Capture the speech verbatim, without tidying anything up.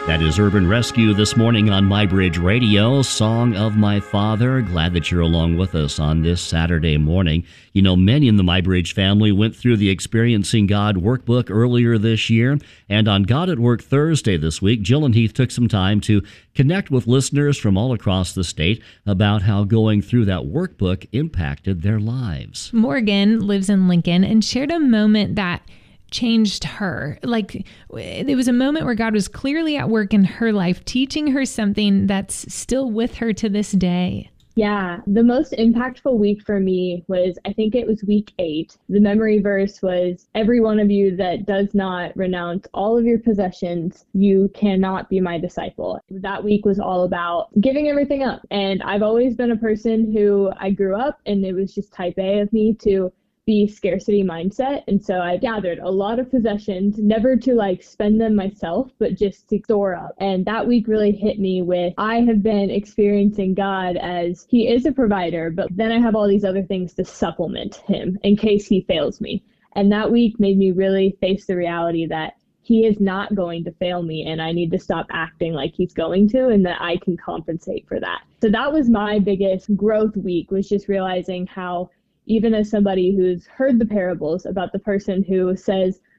That is Urban Rescue this morning on MyBridge Radio, Song of My Father. Glad that you're along with us on this Saturday morning. You know, many in the MyBridge family went through the Experiencing God workbook earlier this year. And on God at Work Thursday this week, Jill and Heath took some time to connect with listeners from all across the state about how going through that workbook impacted their lives. Morgan lives in Lincoln and shared a moment that changed her. Like, it was a moment where God was clearly at work in her life, teaching her something that's still with her to this day. Yeah, the most impactful week for me was, I think it was week eight. The memory verse was, every one of you that does not renounce all of your possessions, you cannot be my disciple. That week was all about giving everything up. And I've always been a person who, I grew up and it was just type A of me to be scarcity mindset. And so I gathered a lot of possessions, never to like spend them myself, but just to store up. And that week really hit me with, I have been experiencing God as he is a provider, but then I have all these other things to supplement him in case he fails me. And that week made me really face the reality that he is not going to fail me and I need to stop acting like he's going to, and that I can compensate for that. So that was my biggest growth week, was just realizing how, even as somebody who's heard the parables about the person who says,